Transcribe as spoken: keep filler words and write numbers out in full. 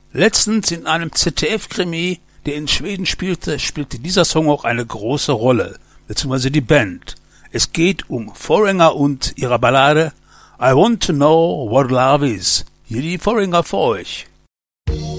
Letztens in einem Z D F-Krimi, der in Schweden spielte, spielte dieser Song auch eine große Rolle, beziehungsweise die Band. Es geht um Foreigner und ihre Ballade I Want to Know What Love Is. Hier die Foreigner für euch.